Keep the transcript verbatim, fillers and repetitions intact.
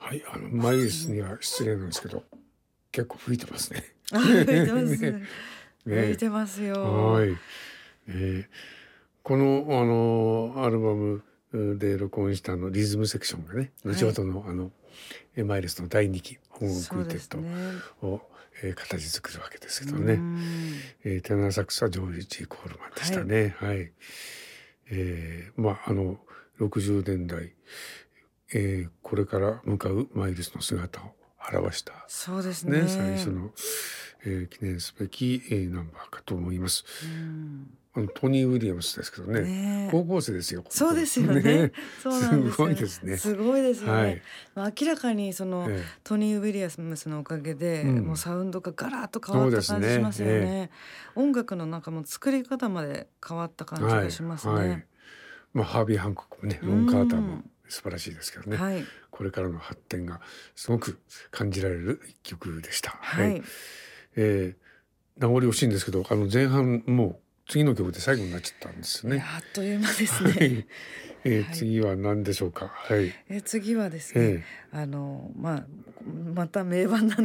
はい、あのマイリスには失礼なんですけど、結構吹いてますね。 あ、吹いてます。 ね、ね、 吹いてますよ。 はい。えー、このあのアルバムで録音したあのリズムセクションがね、後ほはい。 どのあのマイルスのだいにき本国そうでクインテットすね。 を、えー、形作るわけですうーけどね、 ん。 えー、テナーサックスはジョージ・ジーコールマンでしはい。 たね。はい。えー、まああのろくじゅうねんだい、えー、これから向かうマイルスの姿を表したそうですね、最初ね。 の、えー、記念すべき、えー、ナンバーかと思います。 うん。 あのトニー・ウィリアムスですけどね、 ねえ。 高校生ですよ、この頃。 そうですよね。 ね、 そうすごいなんですよね。 ですね。 すごいですよね。 はい。 ま、明らかにそのええ。 トニー・ウィリアムスのおかげで、もううん。 サウンドがガラッと変わそうったですね。 感じしますよえね。音楽のなんかもう作り方まで変わったえ。 感じはいがしますね。 はい。まあハービー・ハンコックもね、 うーロン・カーターもん。 素晴らしいですけどね。 はい。 これからの発展がすごく感じられる一曲でした。はい。 はい。 えー、名残惜しいんですけど、あの前半もう次の曲で最後になっちゃったんですよいや、 ね。 あっという間ですね。 はい。えー、 はい。 次は何でしょうか。はい。 え、次はですね、 ええ。 あの、まあ、また名盤なん